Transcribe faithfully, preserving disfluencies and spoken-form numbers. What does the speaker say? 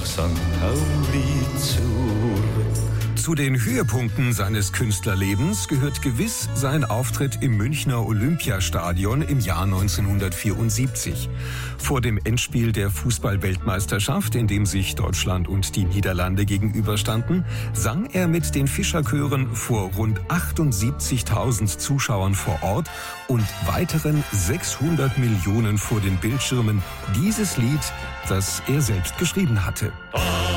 Sankt Pauli zurück. Zu den Höhepunkten seines Künstlerlebens gehört gewiss sein Auftritt im Münchner Olympiastadion im Jahr neunzehnhundertvierundsiebzig. Vor dem Endspiel der Fußball-Weltmeisterschaft, in dem sich Deutschland und die Niederlande gegenüberstanden, sang er mit den Fischerchören vor rund achtundsiebzigtausend Zuschauern vor Ort und weiteren sechshundert Millionen vor den Bildschirmen dieses Lied, das er selbst geschrieben hatte.